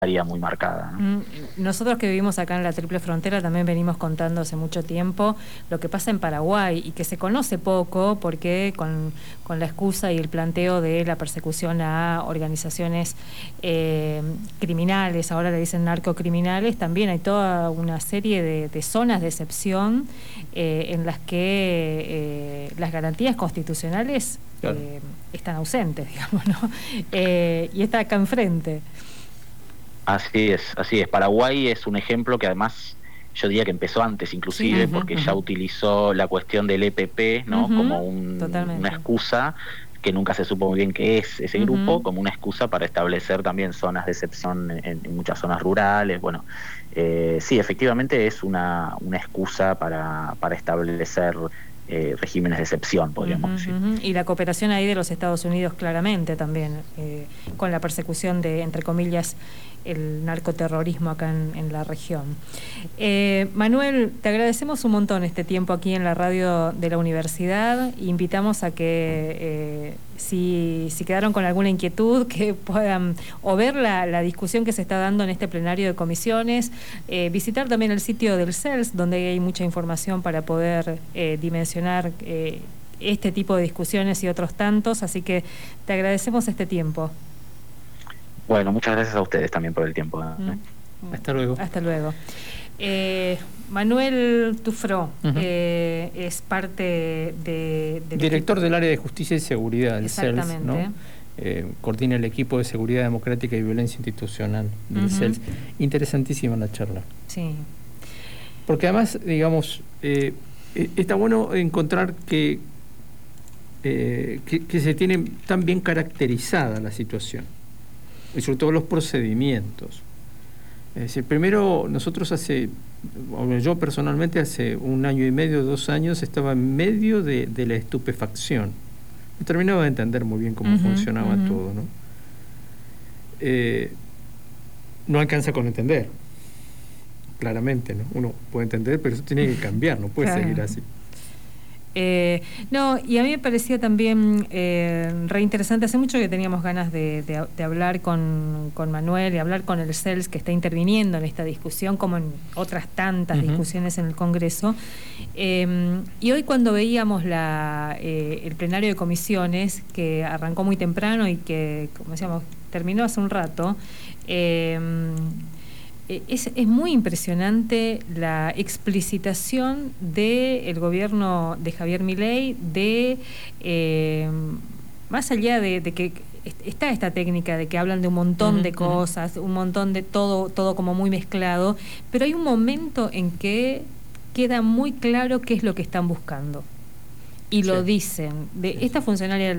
muy marcada, ¿no? Nosotros que vivimos acá en la Triple Frontera también venimos contando hace mucho tiempo lo que pasa en Paraguay y que se conoce poco porque con la excusa y el planteo de la persecución a organizaciones criminales, ahora le dicen narcocriminales, también hay toda una serie de zonas de excepción en las que las garantías constitucionales claro, están ausentes, digamos, ¿no? Y está acá enfrente. Así es, así es. Paraguay es un ejemplo que además yo diría que empezó antes inclusive, Sí. porque ya utilizó la cuestión del EPP, ¿no? Como una Totalmente. excusa, que nunca se supo muy bien qué es ese grupo, como una excusa para establecer también zonas de excepción en muchas zonas rurales. Bueno, sí, efectivamente es una excusa para establecer regímenes de excepción, podríamos decir. Y la cooperación ahí de los Estados Unidos claramente también, con la persecución de, entre comillas, el narcoterrorismo acá en la región. Manuel, te agradecemos un montón este tiempo aquí en la radio de la universidad. Invitamos a que si quedaron con alguna inquietud, que puedan o ver la discusión que se está dando en este plenario de comisiones, visitar también el sitio del CELS, donde hay mucha información para poder dimensionar este tipo de discusiones y otros tantos. Así que te agradecemos este tiempo. Bueno, muchas gracias a ustedes también por el tiempo. Hasta luego. Hasta luego. Manuel Tufró es parte director del área de justicia y seguridad del CELS, exactamente, ¿no? Coordina el equipo de seguridad democrática y violencia institucional del CELS. Interesantísima la charla. Sí. Porque además, digamos, está bueno encontrar que se tiene tan bien caracterizada la situación, y sobre todo los procedimientos. Es decir, primero nosotros yo personalmente hace 1 año y medio, 2 años, estaba en medio de la estupefacción. No terminaba de entender muy bien cómo funcionaba todo, ¿no? No alcanza con entender, claramente, ¿no? Uno puede entender, pero eso tiene que cambiar, no puede seguir así. No, y a mí me parecía también re interesante. Hace mucho que teníamos ganas de hablar con Manuel y hablar con el CELS, que está interviniendo en esta discusión, como en otras tantas discusiones en el Congreso. Y hoy, cuando veíamos el plenario de comisiones, que arrancó muy temprano y que, como decíamos, terminó hace un rato, es muy impresionante la explicitación del gobierno de Javier Milei más allá de que está esta técnica de que hablan de un montón de cosas, un montón de todo como muy mezclado, pero hay un momento en que queda muy claro qué es lo que están buscando. Y lo dicen. Esta funcionaria,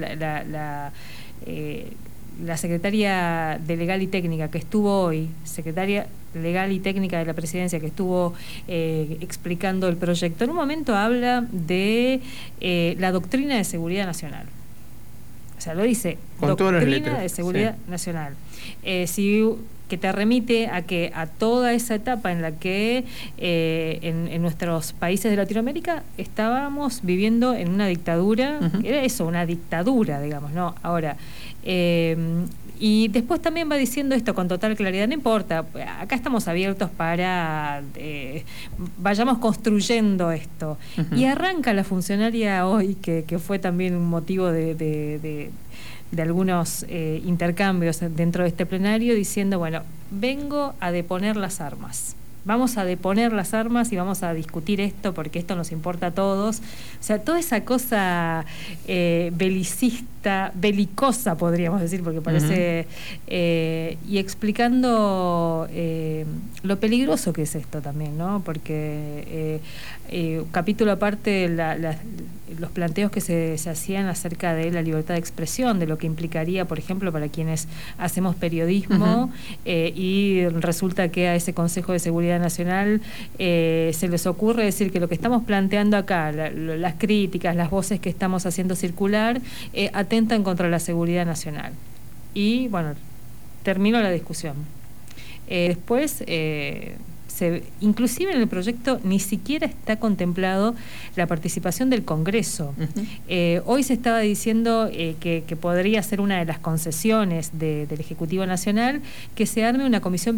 la secretaria de Legal y Técnica que estuvo hoy, secretaria Legal y Técnica de la Presidencia que estuvo explicando el proyecto, en un momento habla de la doctrina de seguridad nacional. O sea, lo dice, con doctrina de seguridad nacional. Que te remite a toda esa etapa en la que en nuestros países de Latinoamérica estábamos viviendo en una dictadura, era eso, una dictadura, digamos, ¿no? Ahora, y después también va diciendo esto con total claridad, no importa, acá estamos abiertos para vayamos construyendo esto. Y arranca la funcionaria hoy, que fue también un motivo de algunos intercambios dentro de este plenario, diciendo, bueno, vengo a deponer las armas. Vamos a deponer las armas y vamos a discutir esto porque esto nos importa a todos. O sea, toda esa cosa belicosa, podríamos decir, porque parece... y explicando lo peligroso que es esto también, ¿no? Porque capítulo aparte, los planteos que se hacían acerca de la libertad de expresión, de lo que implicaría, por ejemplo, para quienes hacemos periodismo, y resulta que a ese Consejo de Seguridad Nacional se les ocurre decir que lo que estamos planteando acá, las críticas, las voces que estamos haciendo circular, atentan contra la seguridad nacional. Y bueno, terminó la discusión. Después... inclusive en el proyecto ni siquiera está contemplado la participación del Congreso. Hoy se estaba diciendo que podría ser una de las concesiones del Ejecutivo Nacional que se arme una comisión